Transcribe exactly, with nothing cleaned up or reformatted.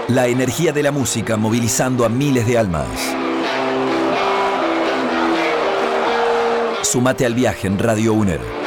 La energía de la música movilizando a miles de almas. Sumate al viaje en Radio UNER.